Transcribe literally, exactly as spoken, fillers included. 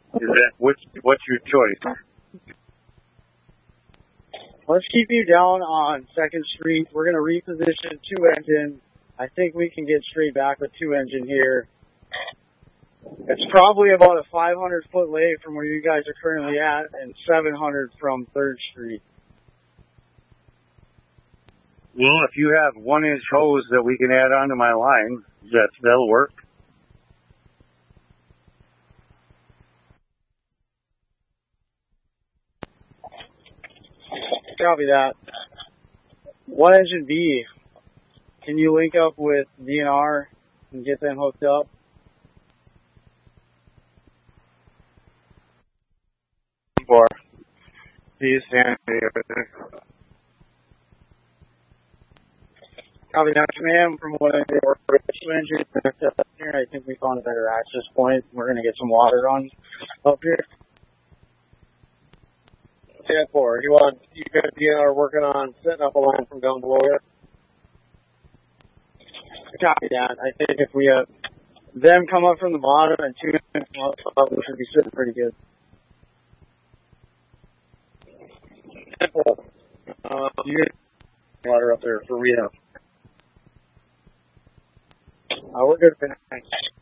Is that what's what's your choice? Let's keep you down on Second Street. We're gonna reposition two engine. I think we can get straight back with two engine here. It's probably about a five hundred foot lay from where you guys are currently at, and seven hundred from Third Street. Well, if you have one inch hose that we can add onto my line, that that'll work. Copy that. One engine B. Can you link up with D N R and get them hooked up? Or please stand here. Copy that, ma'am. From what I did, we're two engines up here. I think we found a better access point. We're going to get some water on up here. ten four. You want you guys D N R working on setting up a line from down below here? Copy that. I think if we have them come up from the bottom and two come up, we should be sitting pretty good. ten four. Uh, you get water up there for rehab. Uh, we're good for now. Thanks.